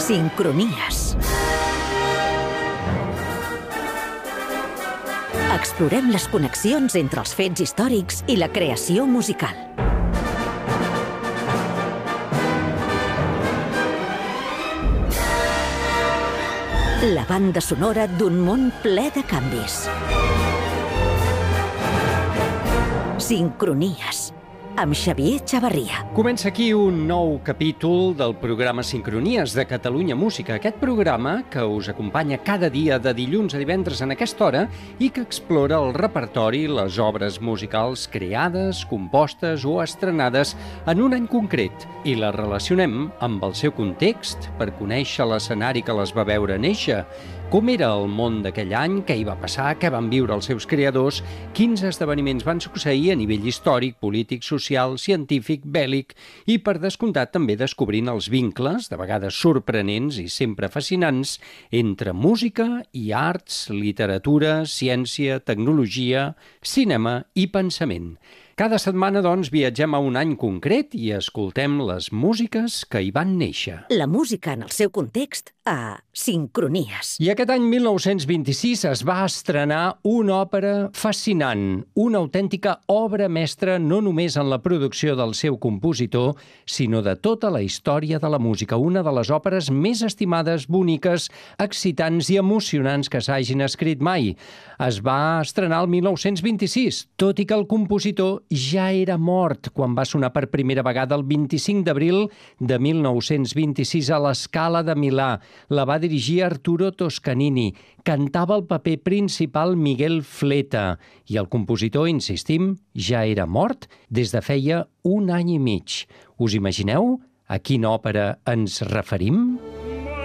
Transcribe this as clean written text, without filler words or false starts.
Sincronies. Explorem les connexions entre els fets històrics i la creació musical. La banda sonora d'un món ple de canvis. Sincronies, amb Xavier Chavarria. Comença aquí un nou capítol del programa Sincronies de Catalunya Música. Aquest programa que us acompanya cada dia de dilluns a divendres en aquesta hora i que explora el repertori, les obres musicals creades, compostes o estrenades en un any concret i les relacionem amb el seu context per conèixer l'escenari que les va veure néixer. Com era el món d'aquell any, què hi va passar, què van viure els seus creadors, quins esdeveniments van succeir a nivell històric, polític, social, científic, bèl·lic i, per descomptat, també descobrint els vincles, de vegades sorprenents i sempre fascinants, entre música i arts, literatura, ciència, tecnologia, cinema i pensament. Cada setmana, doncs, viatgem a un any concret i escoltem les músiques que hi van néixer. La música en el seu context a Sincronies. I aquest any 1926 es va estrenar una òpera fascinant, una autèntica obra mestra no només en la producció del seu compositor, sinó de tota la història de la música, una de les òperes més estimades, boniques, excitants i emocionants que s'hagin escrit mai. Es va estrenar el 1926, tot i que el compositor ja era mort quan va sonar per primera vegada el 25 d'abril de 1926 a la Scala de Milà. La va dirigir Arturo Toscanini. Cantava el paper principal Miguel Fleta i el compositor, insistim, ja era mort des de feia un any i mig. Us imagineu a quina òpera ens referim?